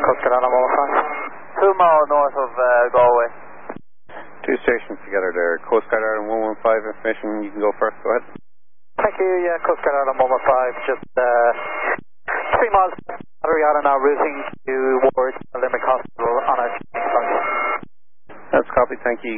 Coast Guard Island 115. 2 mile north of Galway. Two stations together there. Coast Guard Ireland 115 information. You can go first. Go ahead. Thank you. Yeah, Coast Guard Ireland 115. Just 3 miles Battery Island now routing towards Limerick Hospital on our. That's copy. Thank you.